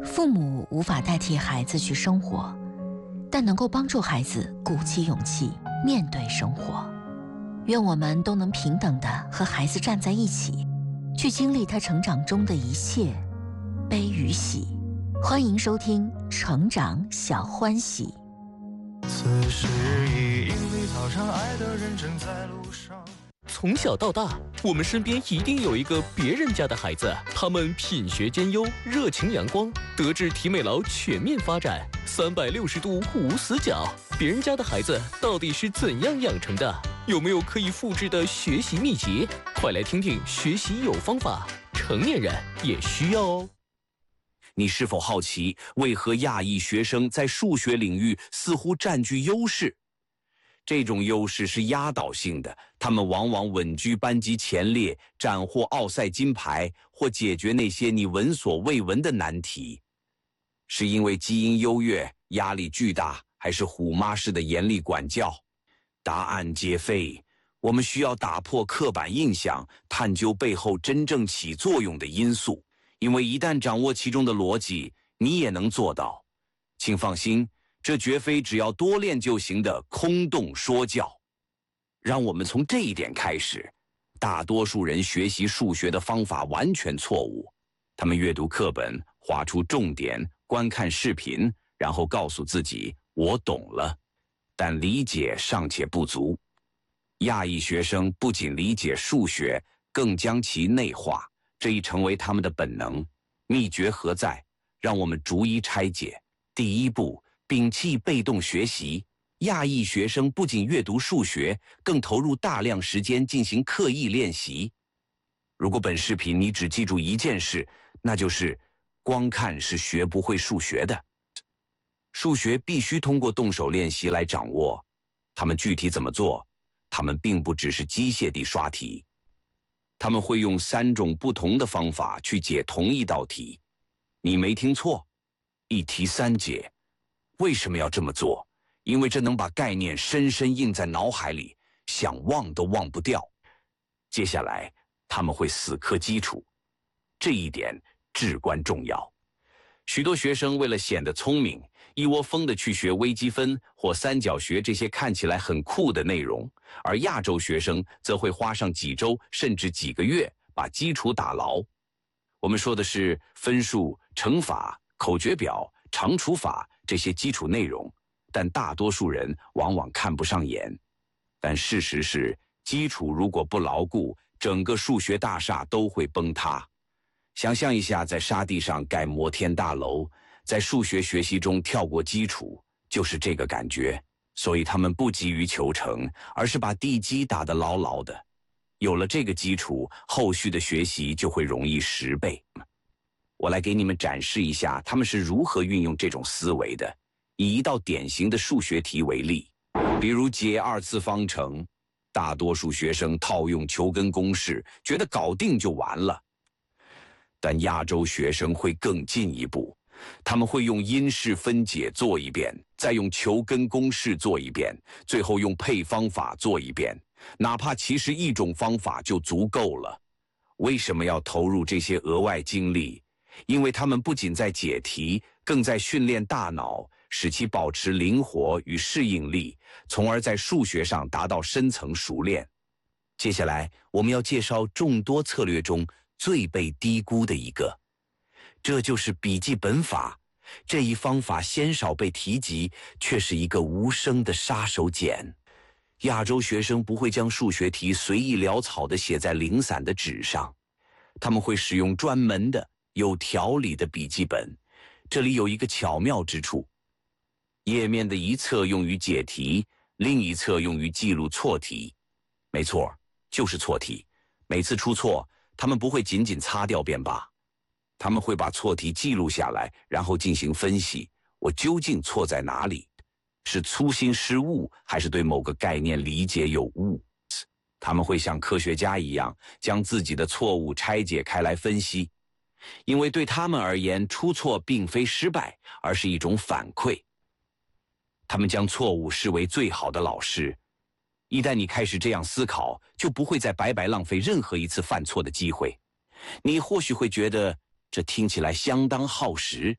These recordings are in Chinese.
父母无法代替孩子去生活，但能够帮助孩子鼓起勇气面对生活。愿我们都能平等地和孩子站在一起，去经历他成长中的一切悲与喜。欢迎收听《成长小欢喜》。 此时已因为早上爱的人正在路上。 从小到大，我们身边一定有一个别人家的孩子，他们品学兼优，热情阳光，德智体美劳全面发展，360度无死角。别人家的孩子到底是怎样养成的？有没有可以复制的学习秘籍？快来听听学习有方法，成年人也需要哦。 你是否好奇，为何亚裔学生在数学领域似乎占据优势？这种优势是压倒性的，他们往往稳居班级前列，斩获奥赛金牌，或解决那些你闻所未闻的难题。是因为基因优越、压力巨大，还是虎妈式的严厉管教？答案皆非。我们需要打破刻板印象，探究背后真正起作用的因素。因为一旦掌握其中的逻辑，你也能做到。请放心，这绝非只要多练就行的空洞说教。让我们从这一点开始。大多数人学习数学的方法完全错误。他们阅读课本，画出重点，观看视频，然后告诉自己我懂了，但理解尚且不足。亚裔学生不仅理解数学，更将其内化，这已成为他们的本能。秘诀何在？让我们逐一拆解。第一步，摒弃被动学习。亚裔学生不仅阅读数学，更投入大量时间进行刻意练习。如果本视频你只记住一件事，那就是光看是学不会数学的。数学必须通过动手练习来掌握。他们具体怎么做？他们并不只是机械地刷题。他们会用3种不同的方法去解同一道题。你没听错，一题3解。为什么要这么做？因为这能把概念深深印在脑海里，想忘都忘不掉。接下来，他们会死磕基础，这一点至关重要。许多学生为了显得聪明，一窝蜂地去学微积分或三角学这些看起来很酷的内容，而亚洲学生则会花上几周甚至几个月把基础打牢。我们说的是分数、乘法、口诀表、常除法这些基础内容，但大多数人往往看不上眼。但事实是，基础如果不牢固，整个数学大厦都会崩塌。想象一下，在沙地上盖摩天大楼，在数学学习中跳过基础，就是这个感觉。所以他们不急于求成，而是把地基打得牢牢的。有了这个基础，后续的学习就会容易10倍。我来给你们展示一下他们是如何运用这种思维的。以一道典型的数学题为例，比如解2次方程，大多数学生套用求根公式，觉得搞定就完了。但亚洲学生会更进一步，他们会用因式分解做一遍，再用求根公式做一遍，最后用配方法做一遍，哪怕其实一种方法就足够了。为什么要投入这些额外精力？因为他们不仅在解题，更在训练大脑，使其保持灵活与适应力，从而在数学上达到深层熟练。接下来，我们要介绍众多策略中最被低估的一个，这就是笔记本法。这一方法鲜少被提及，却是一个无声的杀手锏。亚洲学生不会将数学题随意潦草地写在零散的纸上，他们会使用专门的有条理的笔记本。这里有一个巧妙之处，页面的一侧用于解题，另一侧用于记录错题。没错，就是错题。每次出错，他们不会仅仅擦掉便罢，他们会把错题记录下来，然后进行分析，我究竟错在哪里？是粗心失误，还是对某个概念理解有误？他们会像科学家一样，将自己的错误拆解开来分析，因为对他们而言，出错并非失败，而是一种反馈。他们将错误视为最好的老师。一旦你开始这样思考，就不会再白白浪费任何一次犯错的机会。你或许会觉得这听起来相当耗时，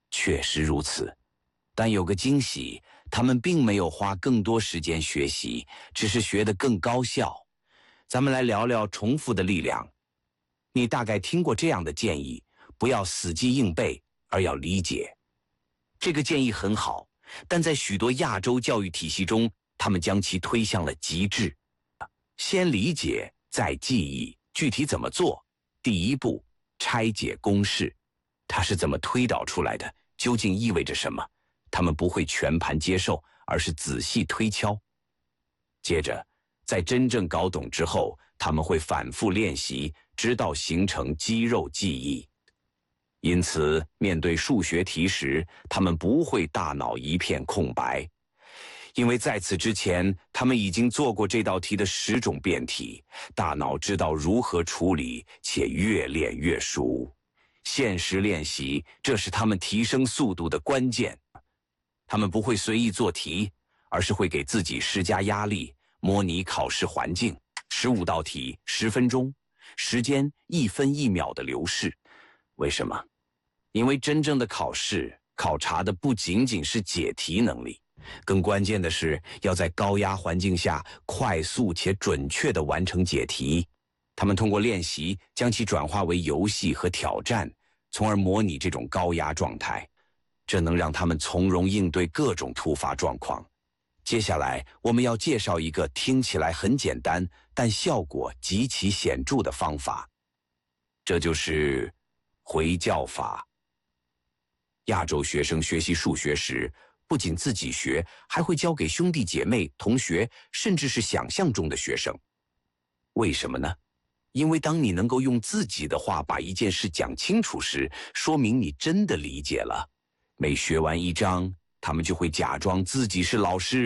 确实如此，但有个惊喜，他们并没有花更多时间学习，只是学得更高效。咱们来聊聊重复的力量。你大概听过这样的建议，不要死记硬背，而要理解。这个建议很好，但在许多亚洲教育体系中，他们将其推向了极致。先理解，再记忆。具体怎么做？第一步，拆解公式，它是怎么推导出来的？究竟意味着什么？他们不会全盘接受，而是仔细推敲。接着，在真正搞懂之后，他们会反复练习，直到形成肌肉记忆。因此，面对数学题时，他们不会大脑一片空白，因为在此之前，他们已经做过这道题的10种变体，大脑知道如何处理，且越练越熟。现实练习，这是他们提升速度的关键。他们不会随意做题，而是会给自己施加压力，模拟考试环境，15道题，10分钟，时间1分1秒的流逝。为什么？因为真正的考试考察的不仅仅是解题能力，更关键的是要在高压环境下快速且准确地完成解题。他们通过练习将其转化为游戏和挑战，从而模拟这种高压状态，这能让他们从容应对各种突发状况。接下来我们要介绍一个听起来很简单，但效果极其显著的方法，这就是回教法。亚洲学生学习数学时，不仅自己学，还会教给兄弟姐妹、同学，甚至是想象中的学生。为什么呢？因为当你能够用自己的话把一件事讲清楚时，说明你真的理解了。每学完一章，他们就会假装自己是老师，